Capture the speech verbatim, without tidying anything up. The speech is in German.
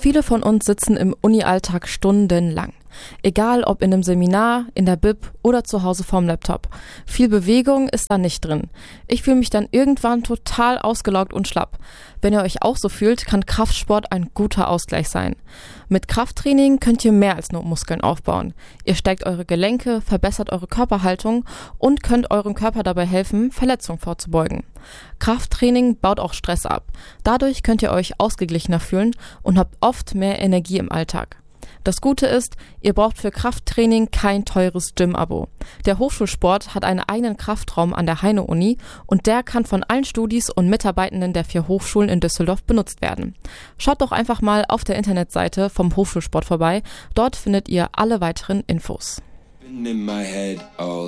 Viele von uns sitzen im Uni-Alltag stundenlang. Egal ob in einem Seminar, in der Bib oder zu Hause vorm Laptop. Viel Bewegung ist da nicht drin. Ich fühle mich dann irgendwann total ausgelaugt und schlapp. Wenn ihr euch auch so fühlt, kann Kraftsport ein guter Ausgleich sein. Mit Krafttraining könnt ihr mehr als nur Muskeln aufbauen. Ihr stärkt eure Gelenke, verbessert eure Körperhaltung und könnt eurem Körper dabei helfen, Verletzungen vorzubeugen. Krafttraining baut auch Stress ab. Dadurch könnt ihr euch ausgeglichener fühlen und habt oft mehr Energie im Alltag. Das Gute ist, ihr braucht für Krafttraining kein teures Gym-Abo. Der Hochschulsport hat einen eigenen Kraftraum an der Heine-Uni und der kann von allen Studis und Mitarbeitenden der vier Hochschulen in Düsseldorf benutzt werden. Schaut doch einfach mal auf der Internetseite vom Hochschulsport vorbei. Dort findet ihr alle weiteren Infos.